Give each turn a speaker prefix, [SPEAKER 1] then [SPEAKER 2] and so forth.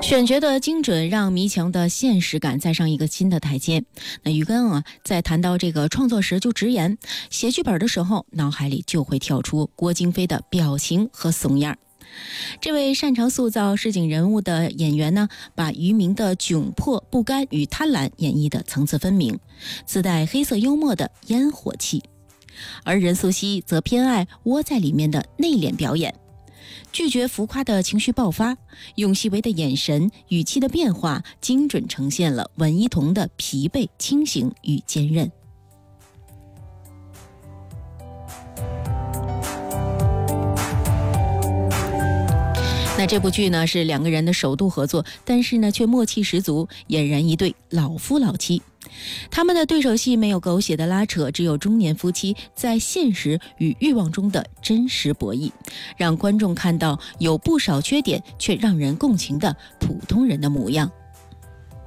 [SPEAKER 1] 选角的精准让迷墙的现实感再上一个新的台阶。那于根在谈到这个创作时就直言，写剧本的时候脑海里就会跳出郭京飞的表情和怂样。这位擅长塑造市井人物的演员呢，把渔民的窘迫、不甘与贪婪演绎的层次分明，自带黑色幽默的烟火气。而任素汐则偏爱窝在里面的内敛表演，拒绝浮夸的情绪爆发，用细微的眼神、语气的变化，精准呈现了文一彤的疲惫、清醒与坚韧。那这部剧呢是两个人的首度合作，但是呢却默契十足，俨然一对老夫老妻。他们的对手戏没有狗血的拉扯，只有中年夫妻在现实与欲望中的真实博弈，让观众看到有不少缺点却让人共情的普通人的模样。